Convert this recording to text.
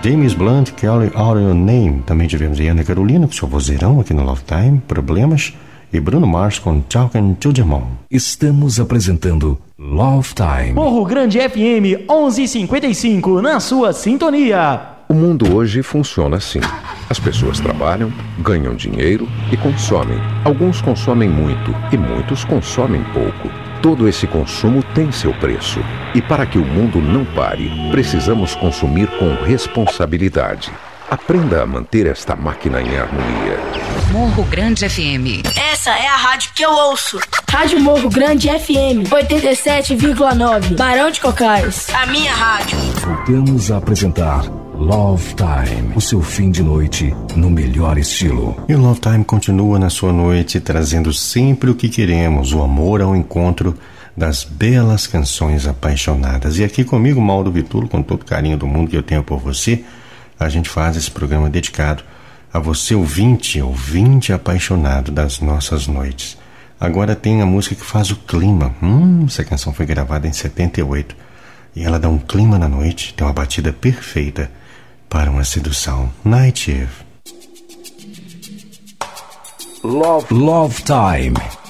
James Blunt, Kelly Out Your Name. Também tivemos Ana Carolina com seu vozeirão aqui no Love Time, Problemas. E Bruno Mars com Talking to the Moon. Estamos apresentando Love Time. Morro Grande FM 11:55 na sua sintonia. O mundo hoje funciona assim. As pessoas trabalham, ganham dinheiro e consomem. Alguns consomem muito e muitos consomem pouco. Todo esse consumo tem seu preço. E para que o mundo não pare, precisamos consumir com responsabilidade. Aprenda a manter esta máquina em harmonia. Morro Grande FM. Essa é a rádio que eu ouço. Rádio Morro Grande FM 87,9. Barão de Cocais. A minha rádio. Voltamos a apresentar Love Time, o seu fim de noite no melhor estilo. E o Love Time continua na sua noite, trazendo sempre o que queremos, o amor ao encontro das belas canções apaixonadas. E aqui comigo, Mauro Vitulo, com todo o carinho do mundo que eu tenho por você, a gente faz esse programa dedicado a você, ouvinte apaixonado das nossas noites. Agora tem a música que faz o clima. Essa canção foi gravada em 78 e ela dá um clima na noite, tem uma batida perfeita para uma sedução. Night Eve. Love Time.